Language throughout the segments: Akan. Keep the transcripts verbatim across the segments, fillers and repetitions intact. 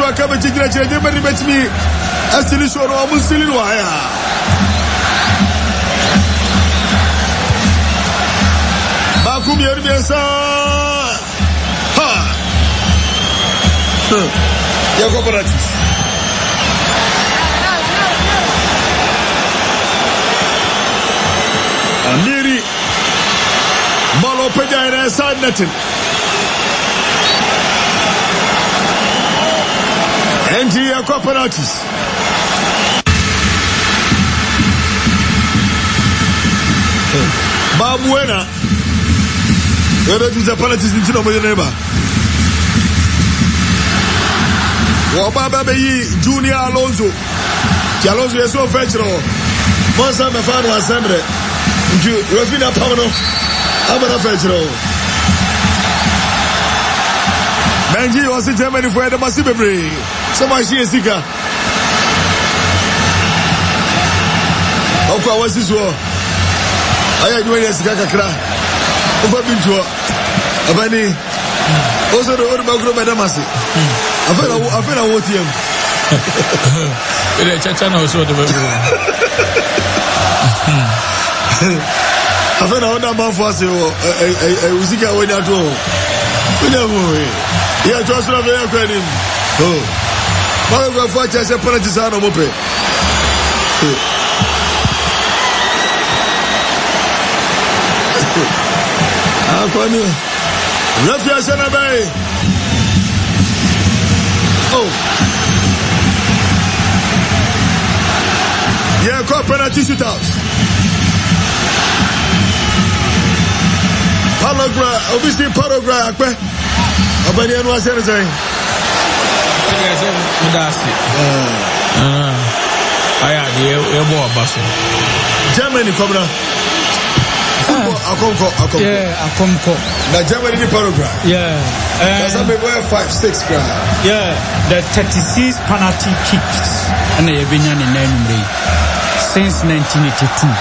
so aka be tigre chire de bari betimi asili so no amusili no haya ba ku bi eri biensa ha ya cooperative Amiri Malo Pejaira side netting N G A cooperative Babuena Where is the penalties in Chino Neighbor Wababa Junior Alonso Alonso is so fetchable Monsa Mefano Assembly Rafina Pamano Abana Fetchero Benji was in Germany for the massive break. So much she is Sika. How was this war? I had doing a Sika. Over Bintua Abani also the old Magro Madamasi. I feel I feel I want him. The Chachana also the I feel I want that man for us. I was Sika when I do. Yeah, just love your credit. Oh, my God, for just a penalty on a mope. I'm coming. Refuge and obey. Oh, yeah, call penalty shootout. Paragraph, obviously, paragraph. Abani anu asere say. Ah. Aya de e bo abaso. Germany kobra. Akomko akomko. Yeah, akomko. Na Germany ni paragraph. Yeah. That's a big five six gra. Yeah, the thirty-six penalty kicks and e benya ne nanumre since nineteen eighty-two.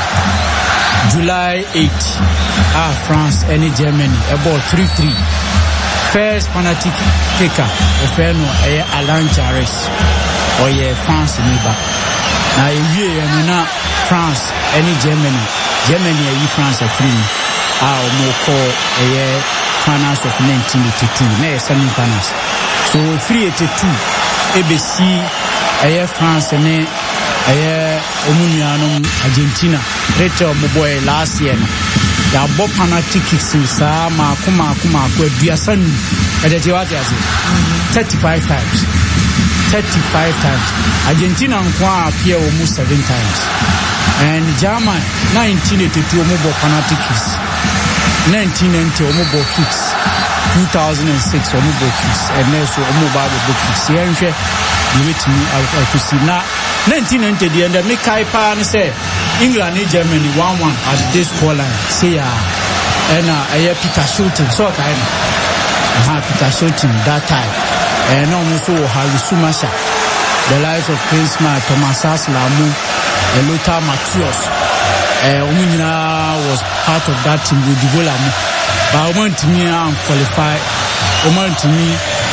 July eighth. Ah, France and Germany about three three. First penalty kicker, a friend of Alain Chares or ye France neighbor. Now, you know, France, any Germany, Germany, you France are free. Our more call a year finance of nineteen eighty-two, nay, semi finance. So, three eighty-two, A B C, a year France and a year Omunianum, Argentina, Rachel Moboy last year. Ya bo penalty kicks sa ma kuma kuma ko duasan e de ti wati ase thirty-five times thirty-five times Argentina kwa appear almost seven times and Germany nineteen eighty-two mo bo penalty kicks nineteen ninety mo bo kicks two thousand six mo bo kicks and next mo ba bo kicks here nhwe you wait me I to see na nineteen ninety the end me kai pa ne say England and Germany one one at this scoreline. Say ya, and uh, Peter Shilton. So I have Peter Shilton that time, and also Harry Sumasha, the lives of Prince Ma, Thomas Aslamu, and Lothar Matthäus. Uh, Umina was part of that team with Dibolamu. But I want me to qualify. I want me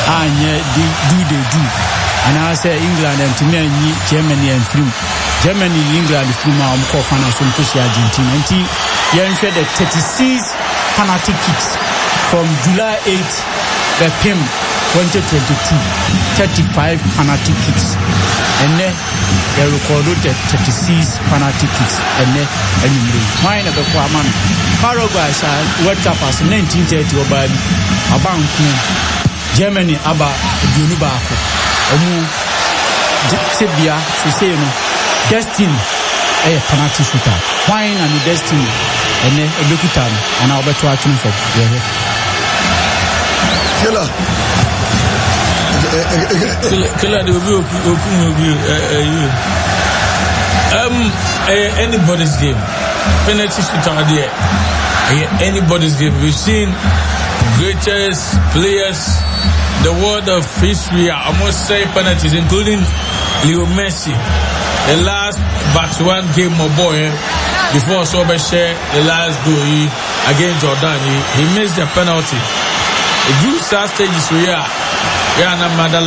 to do they do. And I say England and to me Germany and three. Germany, England, from our Mokofana, from Pussy, Argentina. And you entered the thirty-six penalty kicks from July eighth, the P I M twenty twenty-two, thirty-five penalty kicks. And then they recorded the thirty-six penalty kicks. And then, and you mine of the Quaman. Paraguay, what up as nineteen thirty or by about Germany, about Junubako. Omu, Tibia, Siseno. Destiny, a penalty shooter. Wine and the Destiny, and then a Lukitan, and I'll bet watching for Killer. Killer, they will be open. Um, anybody's game. Penalty shooter, there. Anybody's game. We've seen greatest players, the world of history, I must say penalties, including Leo Messi. The last but one game of boy before Sober share the last goal against Jordan, he, he missed the penalty. The group stage is where we are not